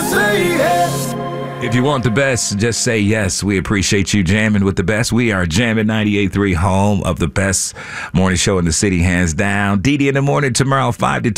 say yes. If you want the best, just say yes. We appreciate you jamming with the best. We are jamming 98.3, home of the best morning show in the city, hands down. Didi in the morning tomorrow, 5 to